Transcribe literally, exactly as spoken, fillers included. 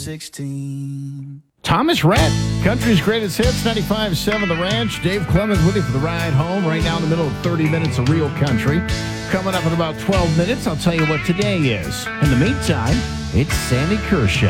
sixteen. Thomas Rhett, country's greatest hits, ninety-five point seven The Ranch. Dave Clemens with you for the ride home. Right now in the middle of thirty minutes of real country. Coming up in about twelve minutes, I'll tell you what today is. In the meantime, it's Sandy Kershaw.